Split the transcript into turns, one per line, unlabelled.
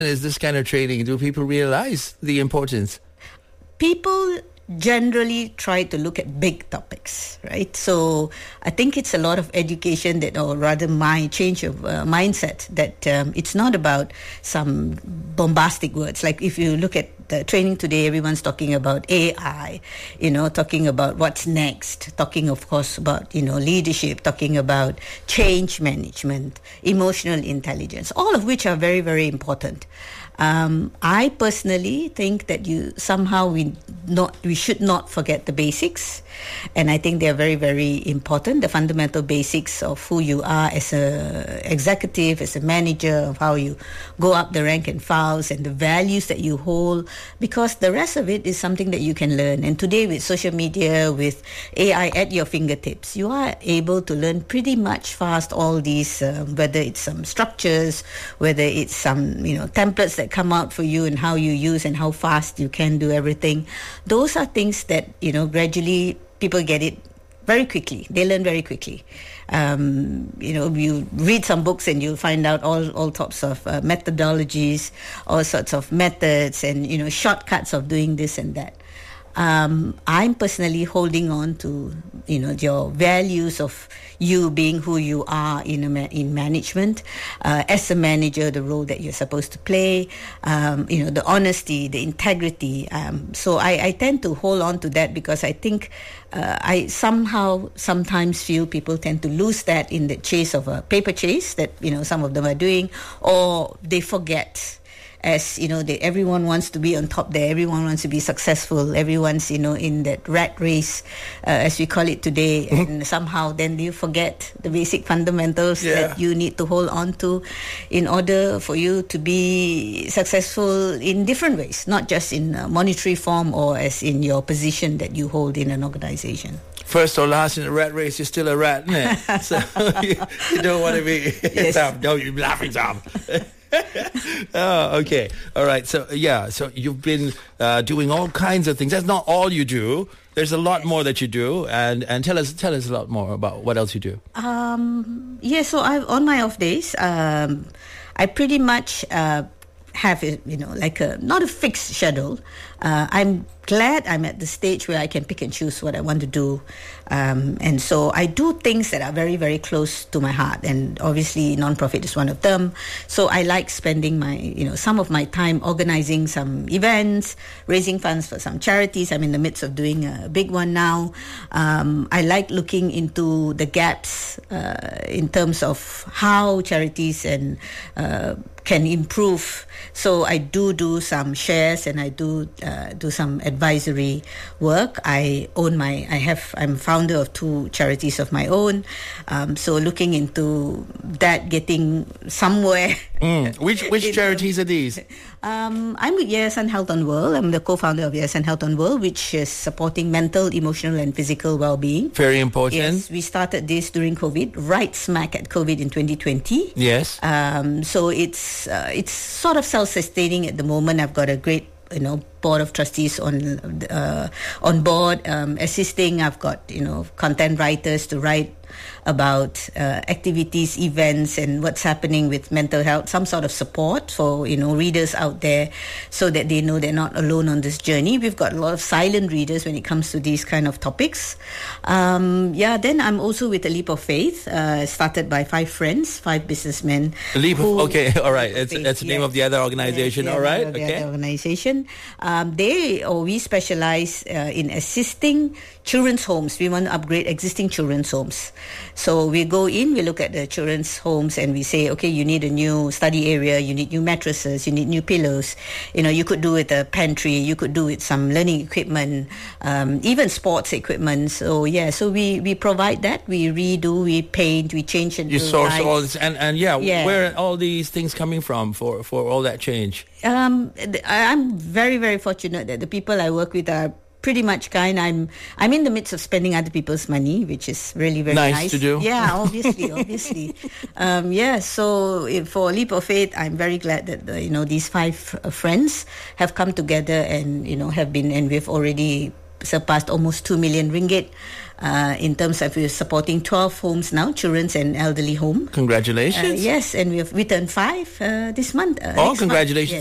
is this kind of training? Do people realize the importance?
People generally try to look at big topics, right? So I think it's a lot of education that, or rather my change of mindset, that it's not about some bombastic words. Like if you look at the training today, everyone's talking about AI, talking about what's next, talking of course about, leadership, talking about change management, emotional intelligence, all of which are very, very important. I personally think that we should not forget the basics, and I think they are very, very important. The fundamental basics of who you are as a executive, as a manager, of how you go up the rank and files, and the values that you hold, because the rest of it is something that you can learn. And today with social media, with AI at your fingertips, you are able to learn pretty much fast all these, whether it's some structures, whether it's some templates that come out for you, and how you use and how fast you can do everything. Those are things that gradually people get it very quickly. They learn very quickly. You read some books and you'll find out all sorts of methodologies, all sorts of methods, and shortcuts of doing this and that. I'm personally holding on to your values of you being who you are in management, as a manager, the role that you're supposed to play, the honesty, the integrity. So I tend to hold on to that, because I think I sometimes feel people tend to lose that in the chase of a paper chase that some of them are doing, or they forget. As everyone wants to be on top there, everyone wants to be successful, everyone's in that rat race, as we call it today, and somehow then you forget the basic fundamentals that you need to hold on to in order for you to be successful in different ways, not just in monetary form or as in your position that you hold in an organization.
First or last in the rat race, you're still a rat, isn't it? So you don't want to be Tom. No, you're laughing, Tom. Oh, okay. All right. So you've been doing all kinds of things. That's not all you do. There's a lot more that you do, and tell us a lot more about what else you do.
So on my off days, I pretty much have not a fixed schedule. I'm glad I'm at the stage where I can pick and choose what I want to do. And so I do things that are very, very close to my heart. And obviously, nonprofit is one of them. So I like spending some of my time organizing some events, raising funds for some charities. I'm in the midst of doing a big one now. I like looking into the gaps in terms of how charities and can improve. So I do some shares, and I do some advisory work. I'm founder of 2 charities of my own. So looking into that, getting somewhere.
Which charities are these?
I'm with Yayasan Health on World. I'm the co-founder of Yayasan Health on World, which is supporting mental, emotional, and physical well-being.
Very important.
Yes, we started this during COVID, right smack at COVID in 2020.
Yes.
So it's sort of self-sustaining at the moment. I've got a great board of trustees on board assisting. I've got content writers to write about activities, events, and what's happening with mental health, some sort of support for readers out there, so that they know they're not alone on this journey. We've got a lot of silent readers when it comes to these kind of topics. Then I'm also with A Leap of Faith, started by 5 friends, 5 businessmen.
Okay, all right. That's the name of the other organization, all right? Okay.
The organization. We specialize in assisting children's homes. We want to upgrade existing children's homes. So we go in, we look at the children's homes, and we say, okay, you need a new study area, you need new mattresses, you need new pillows. You could do with a pantry, you could do with some learning equipment, even sports equipment. So we provide that. We redo, we paint, we change it.
You source all this, and where are all these things coming from for all that change?
I'm very, very fortunate that the people I work with are pretty much kind. I'm in the midst of spending other people's money, which is really very nice
to do.
Yeah, obviously. So for Leap of Faith, I'm very glad that these 5 friends have come together and have been, and we've already surpassed almost 2 million ringgit. In terms of we're supporting 12 homes now, children's and elderly home.
Congratulations.
Yes, and we turned 5 this month.
Congratulations.